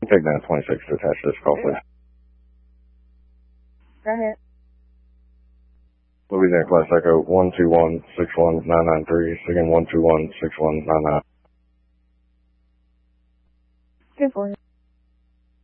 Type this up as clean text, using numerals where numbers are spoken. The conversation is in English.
Take down 26 to attach this call, please. Go ahead. Louisiana Class Echo 121-61993, again 121-61993. 2-4.